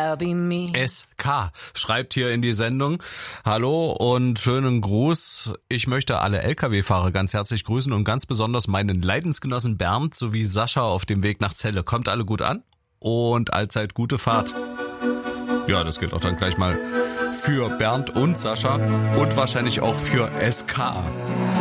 I'll be me. SK schreibt hier in die Sendung: Hallo und schönen Gruß. Ich möchte alle LKW-Fahrer ganz herzlich grüßen und ganz besonders meinen Leidensgenossen Bernd sowie Sascha auf dem Weg nach Celle. Kommt alle gut an und allzeit gute Fahrt. Ja, das gilt auch dann gleich mal für Bernd und Sascha und wahrscheinlich auch für SK.